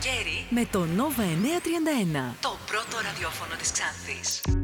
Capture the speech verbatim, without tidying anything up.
καλοκαίρι με το Nova εννιακόσια τριάντα ένα, το πρώτο ραδιόφωνο της Ξάνθης.